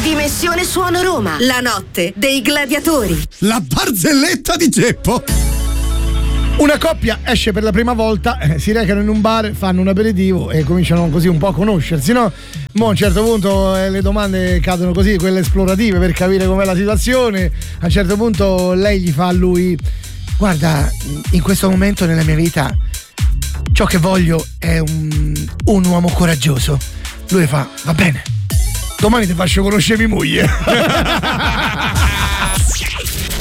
Dimensione Suono Roma, la notte dei gladiatori. La barzelletta di Geppo. Una coppia esce per la prima volta, si recano in un bar, fanno un aperitivo e cominciano così un po' a conoscersi, no? Mo' a un certo punto le domande cadono così, quelle esplorative per capire com'è la situazione. A un certo punto lei gli fa a lui: guarda, in questo momento nella mia vita ciò che voglio è un uomo coraggioso. Lui fa: va bene, domani ti faccio conoscere mia moglie.